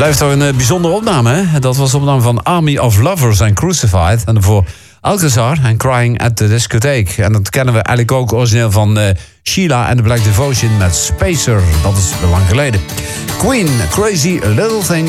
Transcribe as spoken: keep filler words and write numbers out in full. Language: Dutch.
Blijft toch een uh, bijzondere opname, hè? Dat was de opname van Army of Lovers en Crucified. En daarvoor Alcazar en Crying at the Discotheque. En dat kennen we eigenlijk ook origineel van uh, Sheila en the Black Devotion met Spacer. Dat is lang geleden. Queen, Crazy Little Thing.